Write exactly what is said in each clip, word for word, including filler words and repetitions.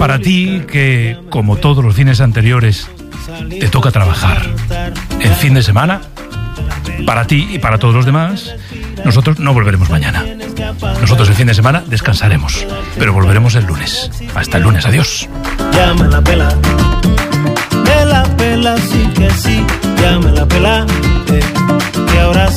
Para ti, que como todos los fines anteriores, te toca trabajar el fin de semana, para ti y para todos los demás, nosotros no volveremos mañana. Nosotros el fin de semana descansaremos, pero volveremos el lunes. Hasta el lunes, adiós. Ya me la pela, me la pela, sí que sí, ya me la pela, eh, que ahora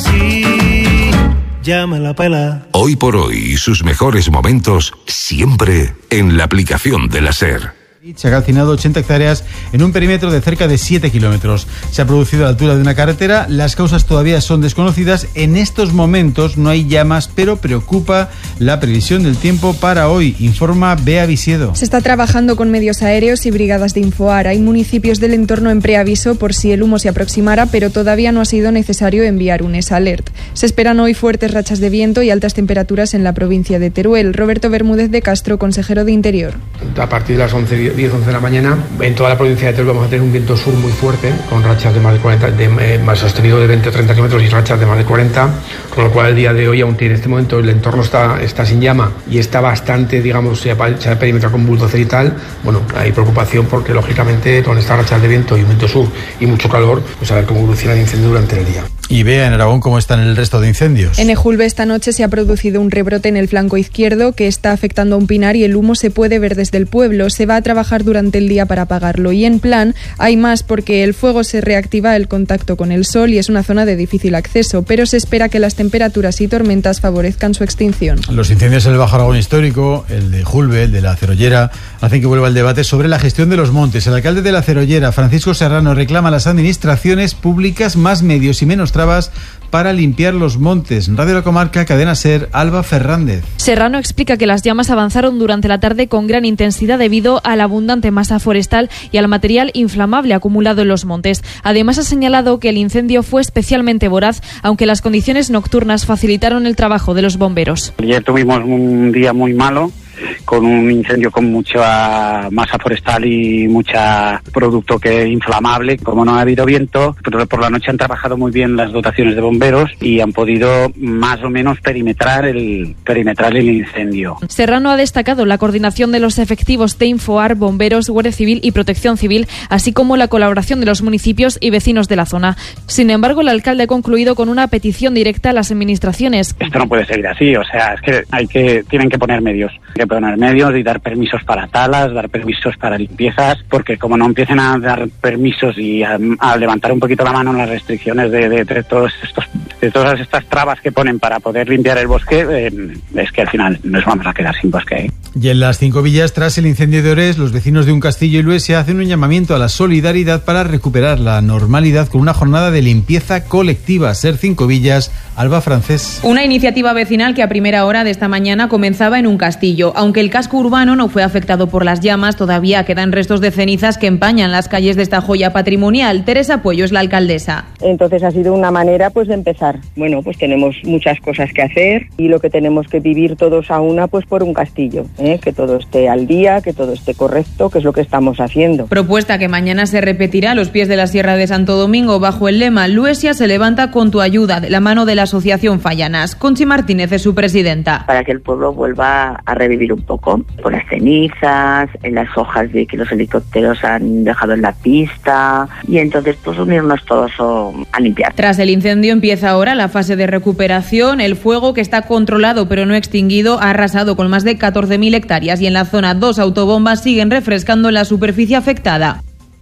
sí, ya me la pela. Hoy por hoy y sus mejores momentos siempre en la aplicación de la SER. Se ha calcinado ochenta hectáreas en un perímetro de cerca de siete kilómetros. Se ha producido a la altura de una carretera. Las causas todavía son desconocidas. En estos momentos no hay llamas, pero preocupa la previsión del tiempo para hoy, informa Bea Visiedo. Se está trabajando con medios aéreos y brigadas de Infoar. Hay municipios del entorno en preaviso por si el humo se aproximara, pero todavía no ha sido necesario enviar un S-Alert. Se esperan hoy fuertes rachas de viento y altas temperaturas en la provincia de Teruel. Roberto Bermúdez de Castro, consejero de Interior. A partir de las once diez, once de la mañana, en toda la provincia de Teruel vamos a tener un viento sur muy fuerte, con rachas de más de cuarenta, de, eh, más sostenido de veinte a treinta kilómetros y rachas de más de cuarenta, con lo cual el día de hoy, aunque en este momento el entorno está, está sin llama y está bastante, digamos, se ha, se ha perimetrado con bulldozer y tal, bueno, hay preocupación porque lógicamente con estas rachas de viento y un viento sur y mucho calor, pues a ver cómo evoluciona el incendio durante el día. Y vea en Aragón cómo están el resto de incendios. En Ejulbe esta noche se ha producido un rebrote en el flanco izquierdo que está afectando a un pinar y el humo se puede ver desde el pueblo. Se va a trabajar durante el día para apagarlo. Y en Plan hay más porque el fuego se reactiva el contacto con el sol y es una zona de difícil acceso, pero se espera que las temperaturas y tormentas favorezcan su extinción. Los incendios en el Bajo Aragón histórico, el de Ejulbe, el de La Cerollera, hacen que vuelva el debate sobre la gestión de los montes. El alcalde de La Cerollera, Francisco Serrano, reclama a las administraciones públicas más medios y menos trabas para limpiar los montes. Radio La Comarca, Cadena SER, Alba Fernández. Serrano explica que las llamas avanzaron durante la tarde con gran intensidad debido a la abundante masa forestal y al material inflamable acumulado en los montes. Además, ha señalado que el incendio fue especialmente voraz, aunque las condiciones nocturnas facilitaron el trabajo de los bomberos. Ayer tuvimos un día muy malo, con un incendio con mucha masa forestal y mucha producto que inflamable. Como no ha habido viento, pero por la noche han trabajado muy bien las dotaciones de bomberos y han podido más o menos perimetrar el perimetrar el incendio. Serrano ha destacado la coordinación de los efectivos de Infoar, bomberos, Guardia Civil y Protección Civil, así como la colaboración de los municipios y vecinos de la zona. Sin embargo, el alcalde ha concluido con una petición directa a las administraciones. Esto no puede seguir así, o sea, es que hay que tienen que poner medios. Que poner medios y dar permisos para talas, dar permisos para limpiezas, porque como no empiecen a dar permisos y a, a levantar un poquito la mano en las restricciones de, de, de todos estos de todas estas trabas que ponen para poder limpiar el bosque, eh, es que al final nos vamos a quedar sin bosque. ¿eh? Y en las Cinco Villas, tras el incendio de Orés, los vecinos de un castillo y Luesia hacen un llamamiento a la solidaridad para recuperar la normalidad con una jornada de limpieza colectiva. SER Cinco Villas, Alba Francés. Una iniciativa vecinal que a primera hora de esta mañana comenzaba en un castillo. Aunque el casco urbano no fue afectado por las llamas, todavía quedan restos de cenizas que empañan las calles de esta joya patrimonial. Teresa Puello es la alcaldesa. Entonces ha sido una manera pues de empezar. Bueno, pues tenemos muchas cosas que hacer y lo que tenemos que vivir todos a una pues por un castillo, ¿eh? Que todo esté al día, que todo esté correcto, que es lo que estamos haciendo. Propuesta que mañana se repetirá a los pies de la Sierra de Santo Domingo bajo el lema Luesia se levanta con tu ayuda, de la mano de la Asociación Fallanas. Conchi Martínez es su presidenta. Para que el pueblo vuelva a revivir un poco por las cenizas, en las hojas de que los helicópteros han dejado en la pista y entonces pues unirnos todos a limpiar. Tras el incendio empieza ahora la fase de recuperación. El fuego, que está controlado pero no extinguido, ha arrasado con más de catorce mil hectáreas y en la zona dos autobombas siguen refrescando la superficie afectada.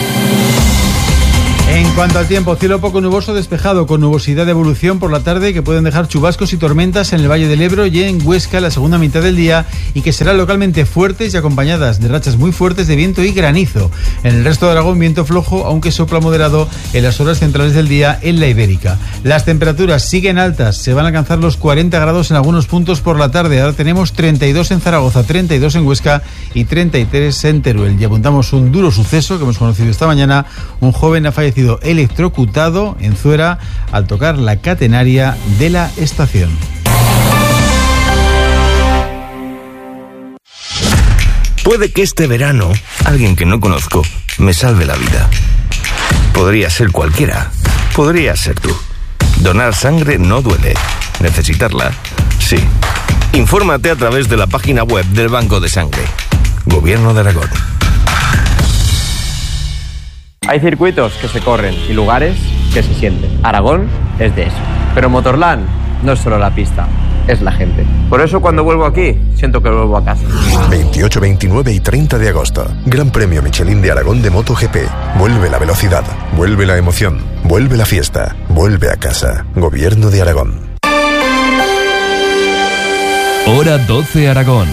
En cuanto al tiempo, cielo poco nuboso despejado con nubosidad de evolución por la tarde que pueden dejar chubascos y tormentas en el Valle del Ebro y en Huesca la segunda mitad del día y que serán localmente fuertes y acompañadas de rachas muy fuertes de viento y granizo. En el resto de Aragón, viento flojo, aunque sopla moderado en las horas centrales del día en la Ibérica. Las temperaturas siguen altas, se van a alcanzar los cuarenta grados en algunos puntos por la tarde. Ahora tenemos treinta y dos en Zaragoza, treinta y dos en Huesca y treinta y tres en Teruel. Y apuntamos un duro suceso que hemos conocido esta mañana. Un joven ha fallecido electrocutado en Zuera al tocar la catenaria de la estación. Puede que este verano alguien que no conozco me salve la vida. Podría ser cualquiera. Podría ser tú. Donar sangre no duele. Necesitarla, sí. Infórmate a través de la página web del Banco de Sangre. Gobierno de Aragón. Hay circuitos que se corren y lugares que se sienten. Aragón es de eso. Pero Motorland no es solo la pista, es la gente. Por eso cuando vuelvo aquí, siento que vuelvo a casa. veintiocho, veintinueve y treinta de agosto. Gran Premio Michelin de Aragón de MotoGP. Vuelve la velocidad, vuelve la emoción, vuelve la fiesta, vuelve a casa. Gobierno de Aragón. Hora doce Aragón.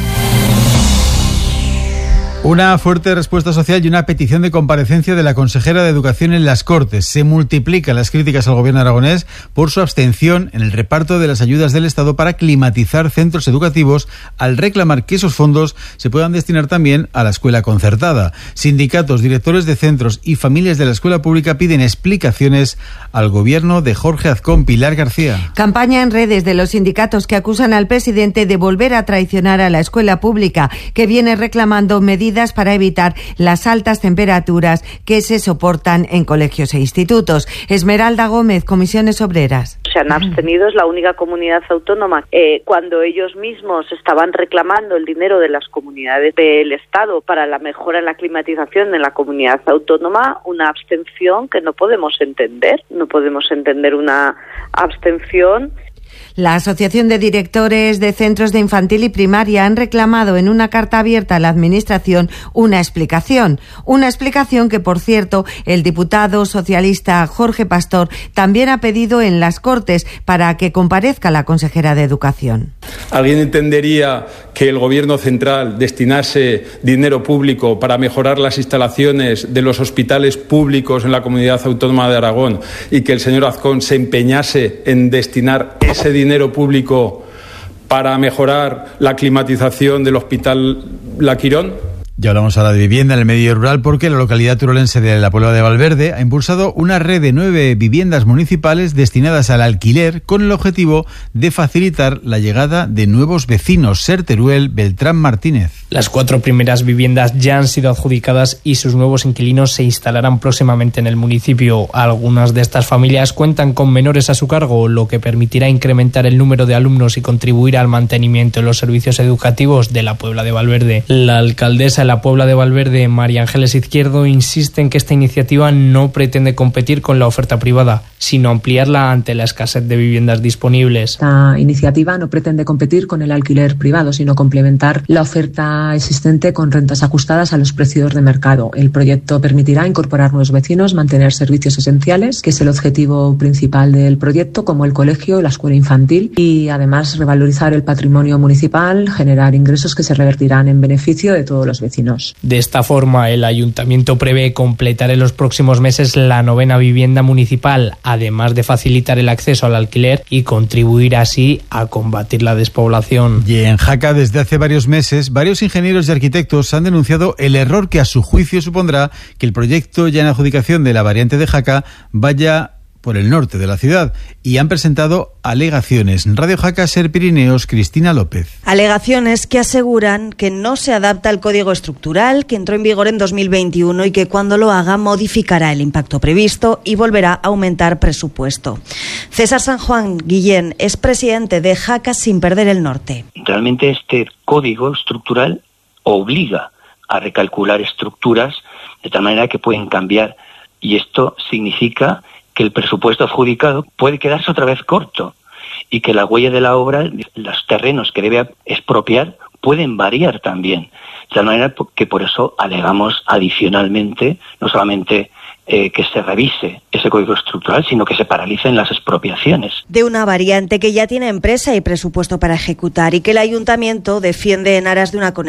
Una fuerte respuesta social y una petición de comparecencia de la consejera de Educación en las Cortes. Se multiplican las críticas al gobierno aragonés por su abstención en el reparto de las ayudas del Estado para climatizar centros educativos, al reclamar que esos fondos se puedan destinar también a la escuela concertada. Sindicatos, directores de centros y familias de la escuela pública piden explicaciones al gobierno de Jorge Azcón. Pilar García. Campaña en redes de los sindicatos que acusan al presidente de volver a traicionar a la escuela pública, que viene reclamando medidas para evitar las altas temperaturas que se soportan en colegios e institutos. Esmeralda Gómez, Comisiones Obreras. Se han abstenido, es la única comunidad autónoma. Eh, cuando ellos mismos estaban reclamando el dinero de las comunidades del Estado para la mejora en la climatización en la comunidad autónoma, una abstención que no podemos entender. No podemos entender una abstención. La Asociación de Directores de Centros de Infantil y Primaria han reclamado en una carta abierta a la Administración una explicación. Una explicación que, por cierto, el diputado socialista Jorge Pastor también ha pedido en las Cortes para que comparezca la consejera de Educación. ¿Alguien entendería que el Gobierno central destinase dinero público para mejorar las instalaciones de los hospitales públicos en la Comunidad Autónoma de Aragón y que el señor Azcón se empeñase en destinar ese dinero público para mejorar la climatización del Hospital La Quirón? Ya hablamos ahora de vivienda en el medio rural porque la localidad turolense de la Puebla de Valverde ha impulsado una red de nueve viviendas municipales destinadas al alquiler con el objetivo de facilitar la llegada de nuevos vecinos. Ser Teruel, Beltrán Martínez. Las cuatro primeras viviendas ya han sido adjudicadas y sus nuevos inquilinos se instalarán próximamente en el municipio. Algunas de estas familias cuentan con menores a su cargo, lo que permitirá incrementar el número de alumnos y contribuir al mantenimiento de los servicios educativos de la Puebla de Valverde. La alcaldesa de la Puebla de Valverde, María Ángeles Izquierdo, insiste en que esta iniciativa no pretende competir con la oferta privada, sino ampliarla ante la escasez de viviendas disponibles. Esta iniciativa no pretende competir con el alquiler privado, sino complementar la oferta existente con rentas ajustadas a los precios de mercado. El proyecto permitirá incorporar nuevos vecinos, mantener servicios esenciales, que es el objetivo principal del proyecto, como el colegio, la escuela infantil, y además revalorizar el patrimonio municipal, generar ingresos que se revertirán en beneficio de todos los vecinos. De esta forma, el ayuntamiento prevé completar en los próximos meses la novena vivienda municipal, además de facilitar el acceso al alquiler y contribuir así a combatir la despoblación. Y en Jaca, desde hace varios meses, varios ingenieros y arquitectos han denunciado el error que a su juicio supondrá que el proyecto ya en adjudicación de la variante de Jaca vaya por el norte de la ciudad y han presentado alegaciones. Radio Jaca, Ser Pirineos, Cristina López. Alegaciones que aseguran que no se adapta al código estructural que entró en vigor en dos mil veintiuno y que cuando lo haga modificará el impacto previsto y volverá a aumentar presupuesto. César San Juan Guillén es presidente de Jaca sin perder el norte. Realmente este código estructural obliga a recalcular estructuras de tal manera que pueden cambiar y esto significa que el presupuesto adjudicado puede quedarse otra vez corto y que la huella de la obra, los terrenos que debe expropiar, pueden variar también. De tal manera que por eso alegamos adicionalmente, no solamente eh, que se revise ese código estructural, sino que se paralicen las expropiaciones. De una variante que ya tiene empresa y presupuesto para ejecutar y que el ayuntamiento defiende en aras de una conexión